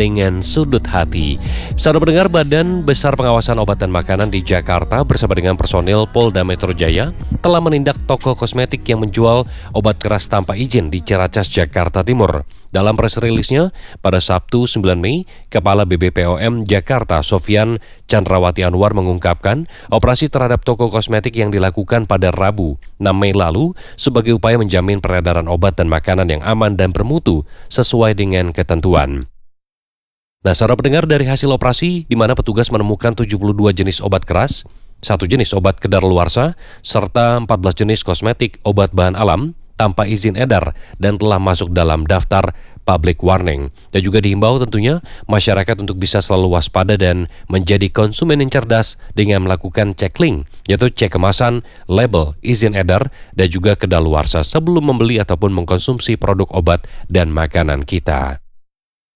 dengan sudut hati. Saudara pendengar, Badan Besar Pengawasan Obat dan Makanan di Jakarta bersama dengan personil Polda Metro Jaya telah menindak toko kosmetik yang menjual obat keras tanpa izin di Ciracas, Jakarta Timur. Dalam press release-nya, pada Sabtu 9 Mei, Kepala BBPOM Jakarta Sofyan Chandrawati Anwar mengungkapkan operasi terhadap toko kosmetik yang dilakukan pada Rabu 6 Mei lalu sebagai upaya menjamin peredaran obat dan makanan yang aman dan bermutu sesuai dengan ketentuan. Nah, saudara pendengar, dari hasil operasi di mana petugas menemukan 72 jenis obat keras, 1 jenis obat kedaluarsa, serta 14 jenis kosmetik obat bahan alam tanpa izin edar dan telah masuk dalam daftar public warning. Dan juga dihimbau tentunya masyarakat untuk bisa selalu waspada dan menjadi konsumen yang cerdas dengan melakukan cek link, yaitu cek kemasan, label, izin edar, dan juga kedaluarsa sebelum membeli ataupun mengkonsumsi produk obat dan makanan kita.